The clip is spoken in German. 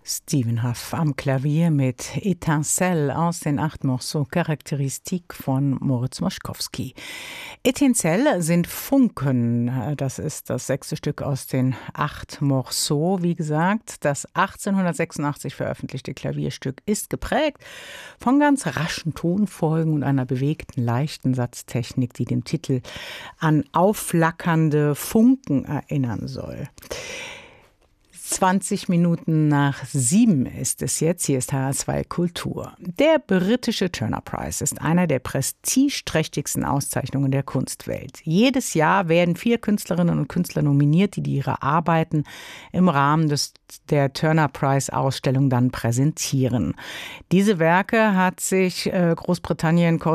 Stephen Hough am Klavier mit Étincelle aus den 8 Morceaux Charakteristik von Moritz Moschkowski. Étincelle sind Funken. Das ist das 6. Stück aus den 8 Morceaux. Wie gesagt, das 1886 veröffentlichte Klavierstück ist geprägt von ganz raschen Tonfolgen und einer bewegten, leichten Satztechnik, die dem Titel an aufflackernde Funken erinnern soll. 20 Minuten nach 7 ist es jetzt. Hier ist HR2 Kultur. Der britische Turner Prize ist einer der prestigeträchtigsten Auszeichnungen der Kunstwelt. Jedes Jahr werden 4 Künstlerinnen und Künstler nominiert, die ihre Arbeiten im Rahmen der Turner Prize Ausstellung dann präsentieren. Diese Werke hat sich Großbritannien